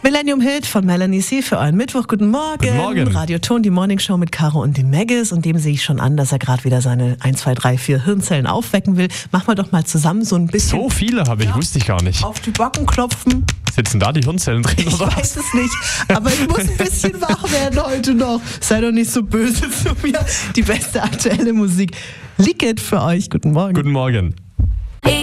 Millennium Hit von Melanie C. für euren Mittwoch. Guten Morgen. Guten Morgen. Radio Ton, die Morning Show mit Caro und dem Maggis. Und dem sehe ich schon an, dass er gerade wieder seine 1, 2, 3, 4 Hirnzellen aufwecken will. Machen wir doch mal zusammen so ein bisschen. So viele habe ich, wusste ich gar nicht. Auf die Backen klopfen. Sitzen da die Hirnzellen drin, Ich oder was? weiß es nicht, aber ich muss ein bisschen wach werden heute noch. Sei doch nicht so böse zu mir. Die beste aktuelle Musik. Liegt für euch. Guten Morgen. Guten Morgen.